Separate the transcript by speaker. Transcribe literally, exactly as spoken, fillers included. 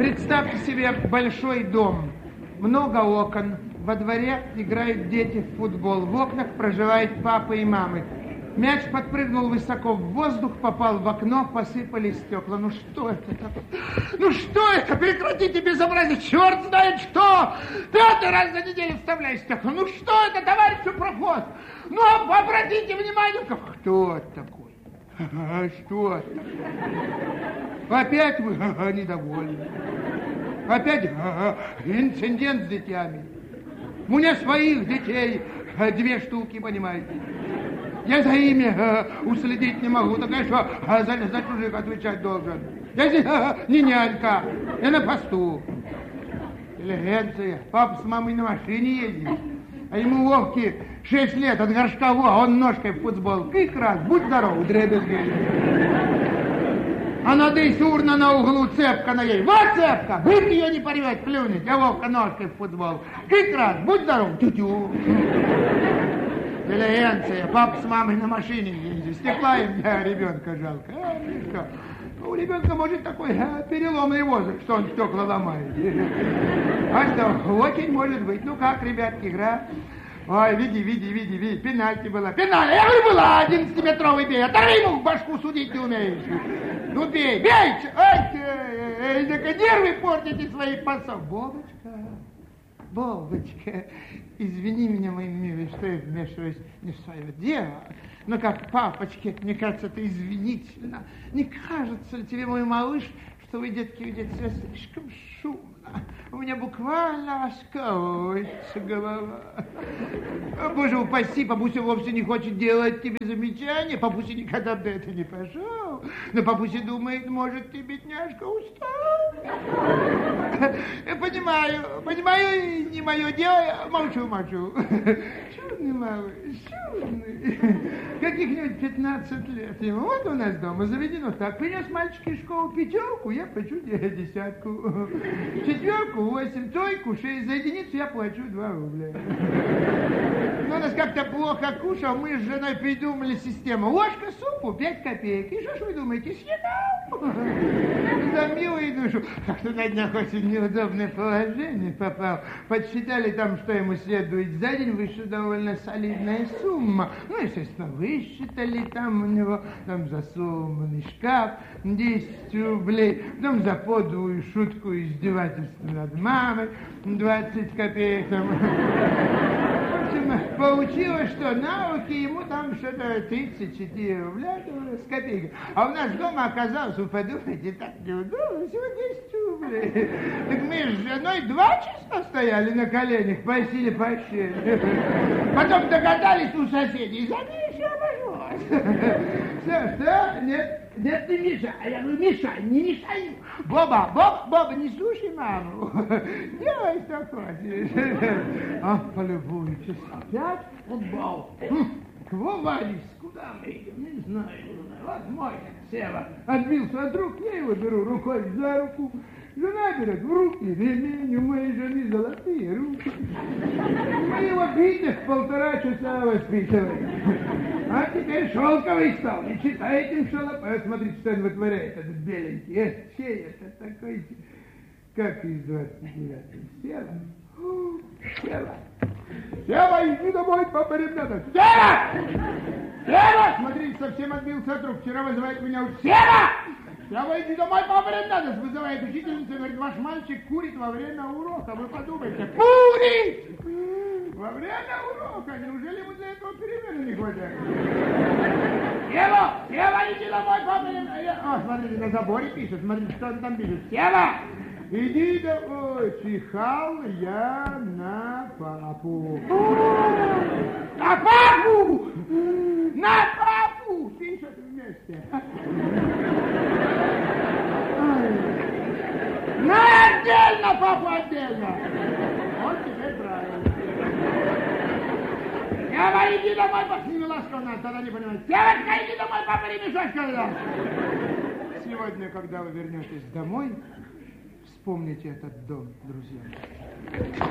Speaker 1: Представьте себе большой дом, много окон. Во дворе играют дети в футбол. В окнах проживают папа и мамы. Мяч подпрыгнул высоко в воздух, попал в окно, посыпались стекла. Ну что это такое? Ну что это? Прекратите безобразие! Черт знает что! Пятый раз за неделю вставляешь стекла. Ну что это, товарищ проход? Ну обратите внимание! Кто это такой? А что это? Опять вы недовольны. Опять инцидент с детьми. У меня своих детей две штуки, понимаете. Я за ими э, уследить не могу, так я что, э, за, за чужих отвечать должен. Я здесь э, не нянька, я на посту. Интеллигенция. Папа с мамой на машине ездит, а ему Вовке шесть лет от горшка, во, он ножкой в футбол. Как раз, будь здоров, дребезги. А на десь урна на углу, цепка на ей. Вот цепка, бык ее не порвет, плюнет, а Вовка ножкой в футбол. Как раз, будь здоров, тю-тю. Интеллигенция. Папа с мамой на машине ездит. Стекла им для ребенка жалко. А, что? У ребенка может такой а, переломный возраст, что он стекла ломает. А что, очень может быть. Ну как, ребятки, игра? Ой, види, види, види, види, пенальти была. Пенальти, я говорю, была, одиннадцатиметровый бей. Оторви ему в башку, судить не умеешь. Ну бей, бей! Ай, эй, так нервы портите свои пасов. Бобочка, Бобочка. Извини меня, мой милый, что я вмешиваюсь не в свое дело, но как папочке, мне кажется, это извинительно. Не кажется ли тебе, мой малыш, что вы, детки, ведете себя слишком шумно? У меня буквально раскалывается голова. Боже упаси, папуся вовсе не хочет делать тебе замечания. Папуся никогда бы это не пошел. Но папуся думает, может, ты, бедняжка, устал. Я понимаю, понимаю, не мое дело, я молчу, молчу. Чудный малыш, чудный. Каких-нибудь пятнадцать лет ему. Вот у нас дома заведено так. Принес мальчик из школы пятерку, я плачу десятку. Четверку, восемь, тройку, шесть. За единицу я плачу два рубля. Но у нас как-то плохо кушал, мы с женой придумали систему. Ложка супу, пять копеек. И что ж вы думаете, съедал? За милую душу. Как-то на днях очень неудобное положение попал. Подсчитали там, что ему следует за день, вышла довольно солидная сумма. Ну, естественно, высчитали там у него, там за сломанный шкаф, десять рублей, потом за подлую шутку и издевательство над мамой, двадцать копеек там. В общем, получилось, что на руки ему там что-то тридцать четыре рубля с копейкой. А у нас дома оказалось, вы подумайте, так неудобно, всего десять рублей. Так мы с женой два часа стояли на коленях, просили прощения. Потом догадались у соседей, за ней все обошлось. Все, что? Нет. Нет, не мешай. Я говорю, мешай, не мешай. Боба, Боба, Боба, не слушай маму. Делай, что хочешь. А, полюбуйтесь. Опять футбол. Кого вались? Куда мы идем? Не знаю. Вот мой Сева отбился от рук, я его беру рукой за руку. Жена берет в руки ремень, у моей жены золотые руки. Мы его битых полтора часа воспитываем. А теперь шелковый стал. Не читайте им шелопа. Смотрите, что он вытворяет, этот беленький. Эх, чей это такой? Как из двадцать девятого? Сева? Сева! Сева, иди домой, папа, ребята! Сева! Сева! Смотрите, совсем отбился от рук. Вчера вызывает меня уж. Сева! Сева, иди домой, папа, ребята! Вызывает учительница, говорит, ваш мальчик курит во время урока. Вы подумайте. Курит! Во время урока. Неужели ему для этого перемены не хватает? Сева! Сева, иди домой, папа, ребята! О, смотрите, на заборе пишет. Смотрите, что он там пишет. Сева! Иди домой, чихал я на папу. На папу! На папу! Пишет вместе. На отдельно, папу, отдельно. Вот теперь правильно. Сева, иди домой, папа, не ласково нас, тогда не понимает. Севочка, иди домой, папа, не мешай, сказал. Сегодня, когда вы вернетесь домой, вспомните этот дом, друзья.